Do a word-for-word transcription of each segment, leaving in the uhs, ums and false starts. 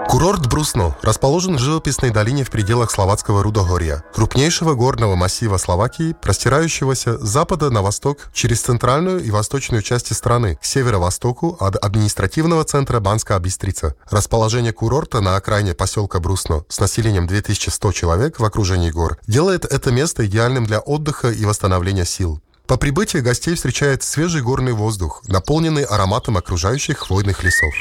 Курорт Брусно расположен в живописной долине в пределах Словацкого Рудогорья, крупнейшего горного массива Словакии, простирающегося с запада на восток через центральную и восточную части страны, к северо-востоку от административного центра Банская Бистрица. Расположение курорта на окраине поселка Брусно с населением две тысячи сто человек в окружении гор делает это место идеальным для отдыха и восстановления сил. По прибытии гостей встречает свежий горный воздух, наполненный ароматом окружающих хвойных лесов.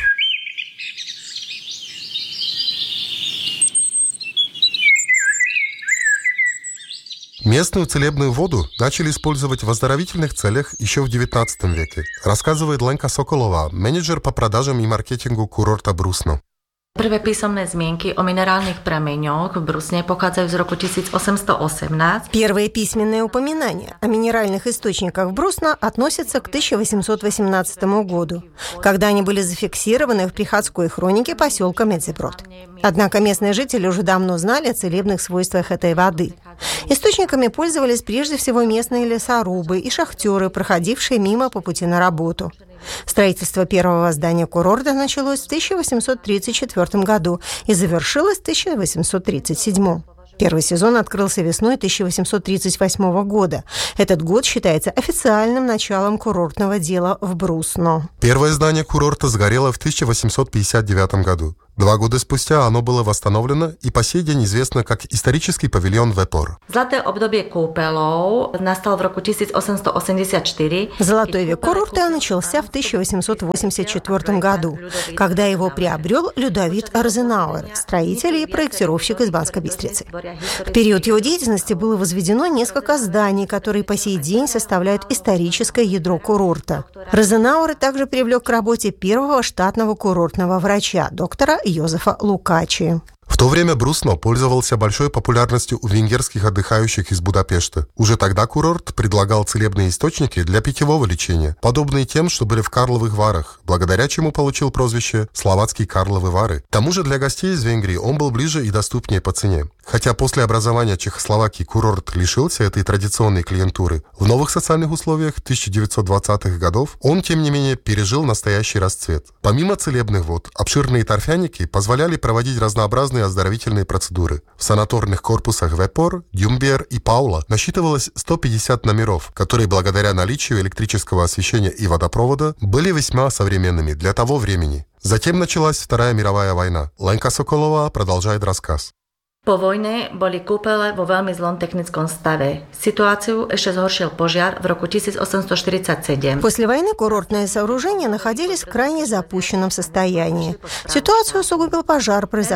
Местную целебную воду начали использовать в оздоровительных целях еще в девятнадцатом веке, рассказывает Lenka Sokolová, менеджер по продажам и маркетингу курорта Брусно. Prvé písomné zmienky o minerálnych prameňoch v Brusne pochádzajú z roku тысяча восемьсот восемнадцать. Первые письменные упоминания о минеральных источниках в Брусно относятся к тысяча восемьсот восемнадцатому году, когда они были зафиксированы в приходской хронике поселка Медзеброд. Однако местные жители уже давно знали о целебных свойствах этой воды. Источниками пользовались прежде всего местные лесорубы и шахтеры, проходившие мимо по пути на работу. Строительство первого здания курорта началось в тысяча восемьсот тридцать четвёртом году и завершилось в тысяча восемьсот тридцать седьмом. Первый сезон открылся весной тысяча восемьсот тридцать восьмого года. Этот год считается официальным началом курортного дела в Брусно. Первое здание курорта сгорело в тысяча восемьсот пятьдесят девятом году. Два года спустя оно было восстановлено и по сей день известно как исторический павильон Вепор. Золотое обдобие купелов настало в року тысяча восемьсот восемьдесят четвёртый. Золотой век курорта начался в тысяча восемьсот восемьдесят четвёртом году, когда его приобрел Людовит Розенауэр, строитель и проектировщик из Банской Бистрицы. В период его деятельности было возведено несколько зданий, которые по сей день составляют историческое ядро курорта. Розенауэр также привлек к работе первого штатного курортного врача, доктора Йозефа Лукачи. В то время Брусно пользовался большой популярностью у венгерских отдыхающих из Будапешта. Уже тогда курорт предлагал целебные источники для питьевого лечения, подобные тем, что были в Карловых Варах, благодаря чему получил прозвище «Словацкий Карловы Вары». К тому же для гостей из Венгрии он был ближе и доступнее по цене. Хотя после образования Чехословакии курорт лишился этой традиционной клиентуры, в новых социальных условиях тысяча девятьсот двадцатых годов он, тем не менее, пережил настоящий расцвет. Помимо целебных вод, обширные торфяники позволяли проводить разнообразные оздоровительные процедуры. В санаторных корпусах Вепор, Дюмбер и Паула насчитывалось сто пятьдесят номеров, которые благодаря наличию электрического освещения и водопровода были весьма современными для того времени. Затем началась Вторая мировая война. Lenka Sokolová продолжает рассказ. Po vojne boli kúpele vo veľmi zlom technickom stave. Situáciu ešte zhoršil požiar v roku тысяча восемьсот шестьдесят семь. После войны курортные сооружения находились в крайне запущенном состоянии. Ситуацию усугубил пожар, произошедший